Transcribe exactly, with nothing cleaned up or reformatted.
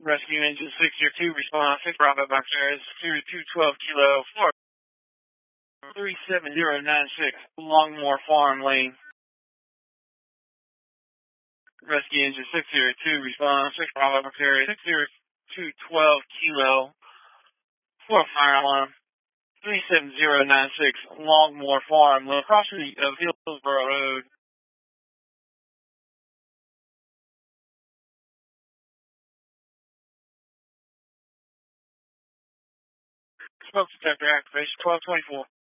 Rescue Engine six zero two, response six, Bravo Box Air zero two twelve Kilo four three seven zero nine six, Longmore Farm Lane. Rescue Engine six zero two, response six, Bravo Box Air six zero two twelve Kilo four fire alarm three seven zero nine six, Longmore Farm Lane, crossing of Hillsborough Road. Smoke detector activation twelve twenty-four.